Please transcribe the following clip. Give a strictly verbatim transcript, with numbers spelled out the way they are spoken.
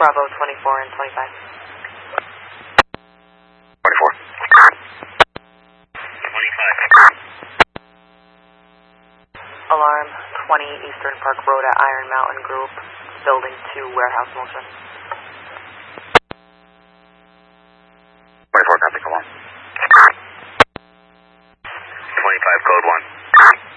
Bravo twenty-four and twenty-five. twenty-four. twenty-five. Alarm twenty Eastern Park Road at Iron Mountain Group, Building two, Warehouse Motion.